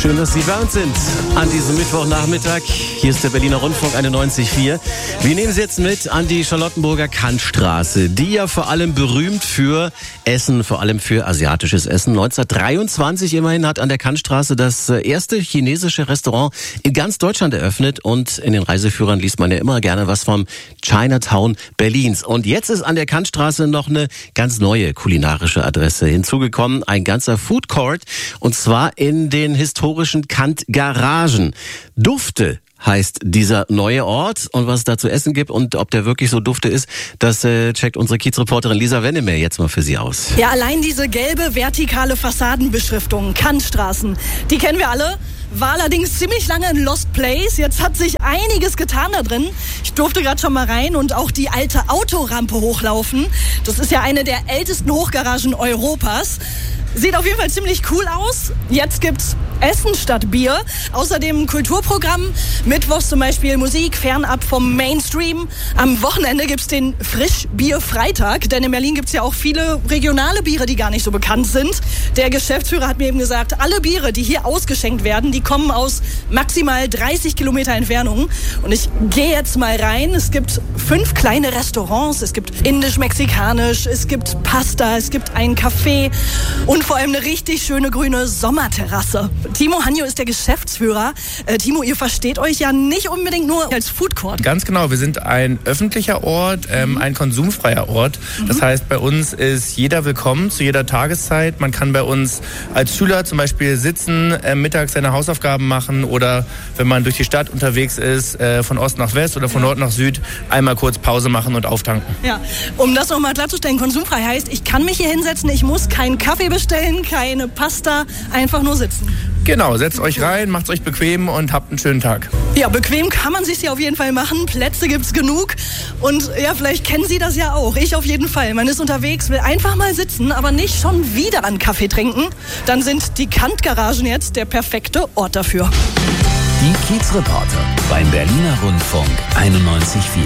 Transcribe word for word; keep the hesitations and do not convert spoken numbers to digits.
Schön, dass Sie bei uns sind an diesem Mittwochnachmittag. Hier ist der Berliner Rundfunk einundneunzig Komma vier. Wir nehmen Sie jetzt mit an die Charlottenburger Kantstraße, die ja vor allem berühmt für Essen, vor allem für asiatisches Essen. neunzehnhundertdreiundzwanzig immerhin hat an der Kantstraße das erste chinesische Restaurant in ganz Deutschland eröffnet. Und in den Reiseführern liest man ja immer gerne was vom Chinatown Berlins. Und jetzt ist an der Kantstraße noch eine ganz neue kulinarische Adresse hinzugekommen. Ein ganzer Food Court, und zwar in den historischen Kant-Garagen. Dufte heißt dieser neue Ort, und was es da zu essen gibt und ob der wirklich so dufte ist, das äh, checkt unsere Kiezreporterin Lisa Wennemer jetzt mal für Sie aus. Ja, allein diese gelbe vertikale Fassadenbeschriftung, Kantstraßen, die kennen wir alle. War allerdings ziemlich lange ein Lost Place. Jetzt hat sich einiges getan da drin. Ich durfte gerade schon mal rein und auch die alte Autorampe hochlaufen. Das ist ja eine der ältesten Hochgaragen Europas. Sieht auf jeden Fall ziemlich cool aus. Jetzt gibt's Essen statt Bier. Außerdem ein Kulturprogramm. Mittwochs zum Beispiel Musik fernab vom Mainstream. Am Wochenende gibt's den Frischbierfreitag. Denn in Berlin gibt's ja auch viele regionale Biere, die gar nicht so bekannt sind. Der Geschäftsführer hat mir eben gesagt, alle Biere, die hier ausgeschenkt werden, die kommen aus maximal dreißig Kilometer Entfernung. Und ich gehe jetzt mal rein. Es gibt fünf kleine Restaurants. Es gibt indisch-mexikanisch, es gibt Pasta, es gibt ein Café und vor allem eine richtig schöne grüne Sommerterrasse. Timo Hanjo ist der Geschäftsführer. Äh, Timo, ihr versteht euch ja nicht unbedingt nur als Food Court. Ganz genau, wir sind ein öffentlicher Ort, ähm, ein konsumfreier Ort. Mhm. Das heißt, bei uns ist jeder willkommen zu jeder Tageszeit. Man kann bei uns als Schüler zum Beispiel sitzen, äh, mittags seine Hausaufgaben machen oder wenn man durch die Stadt unterwegs ist, äh, von Ost nach West oder von Nord nach Süd, einmal kurz Pause machen und auftanken. Ja, um das nochmal klarzustellen, konsumfrei heißt, ich kann mich hier hinsetzen, ich muss keinen Kaffee bestellen, keine Pasta, einfach nur sitzen. Genau, setzt euch rein, macht's euch bequem und habt einen schönen Tag. Ja, bequem kann man sich's ja auf jeden Fall machen. Plätze gibt's genug. Und ja, vielleicht kennen Sie das ja auch. Ich auf jeden Fall. Man ist unterwegs, will einfach mal sitzen, aber nicht schon wieder einen Kaffee trinken. Dann sind die Kantgaragen jetzt der perfekte Ort dafür. Die Kiezreporter beim Berliner Rundfunk einundneunzig Komma vier.